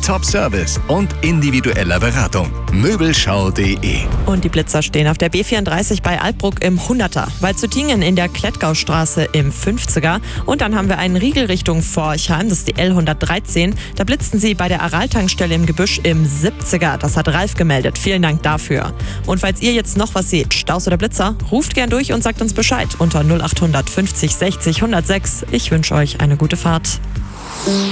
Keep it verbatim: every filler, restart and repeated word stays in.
Top-Service und individueller Beratung. Möbelschau punkt de. Und die Blitzer stehen auf der B vierunddreißig bei Altbruck im hunderter, bei Züttingen in der Klettgaustraße im fünfziger und dann haben wir einen Riegel Richtung Forchheim, das ist die L hundertdreizehn. Da blitzten sie bei der Aral-Tankstelle im Gebüsch im siebziger. Das hat Ralf gemeldet. Vielen Dank dafür. Und falls ihr jetzt noch was seht, Staus oder Blitzer, ruft gern durch und sagt uns Bescheid unter null acht hundert fünfzig sechzig hundertsechs. Ich wünsche euch eine gute Fahrt.